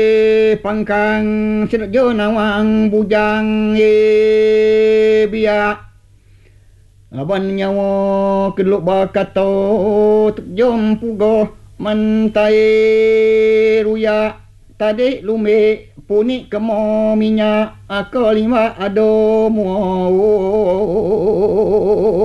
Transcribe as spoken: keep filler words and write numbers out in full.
pangkang sinak jo nawang bujang e biak aban nyawa keluk bakato tuk jom pugo mantai ruya tadi lume puni kemo minyak akalima ado mo